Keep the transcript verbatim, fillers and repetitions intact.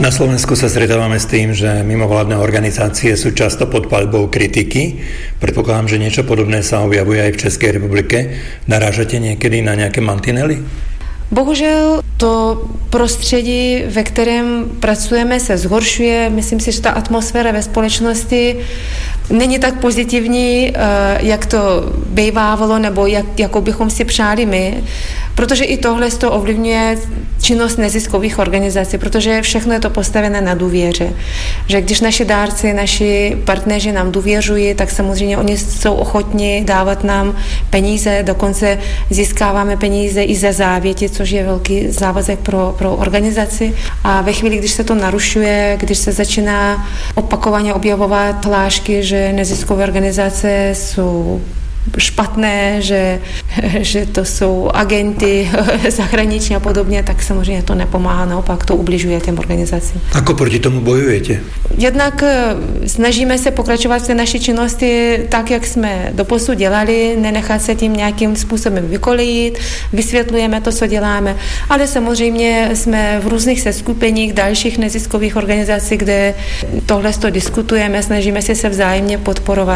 Na Slovensku sa stretávame s tým, že mimovládne organizácie sú často pod paľbou kritiky. Predpokladám, že niečo podobné sa objavuje aj v Českej republike. Narážate niekedy na nejaké mantinely? Bohužel to prostředí, ve kterém pracujeme, se zhoršuje. Myslím si, že ta atmosféra ve společnosti není tak pozitivní, jak to bývávalo, nebo jak, jakou bychom si přáli my. Protože i tohle to ovlivňuje činnost neziskových organizací, protože všechno je to postavené na důvěře. Že když naši dárci, naši partneři nám důvěřují, tak samozřejmě oni jsou ochotní dávat nám peníze, dokonce získáváme peníze i za závěti, což je velký závazek pro, pro organizaci. A ve chvíli, když se to narušuje, když se začíná opakovaně objevovat hlášky, že neziskové organizace jsou špatné, že, že to jsou agenty zahraniční a podobně, tak samozřejmě to nepomáhá, naopak to ubližuje těm organizacím. Ako proti tomu bojujete? Jednak snažíme se pokračovat v té naší činnosti tak, jak jsme doposud dělali, nenechat se tím nějakým způsobem vykolejit, vysvětlujeme to, co děláme, ale samozřejmě jsme v různých seskupeních dalších neziskových organizací, kde tohle to diskutujeme, snažíme se se vzájemně podporovat.